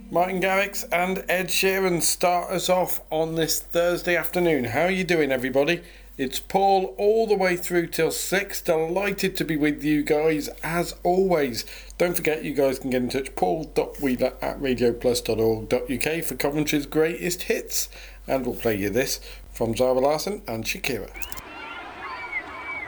Martin Garrix and Ed Sheeran start us off on this Thursday afternoon. How are you doing, everybody? It's Paul all the way through till 6. Delighted to be with you guys as always. Don't forget you guys can get in touch, paul.wheeler@radioplus.org.uk for Coventry's greatest hits. And we'll play you this from Zara Larsson and Shakira.